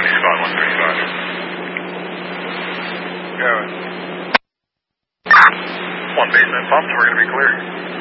spot 135. Going. One basement bumps, we're going to be clear.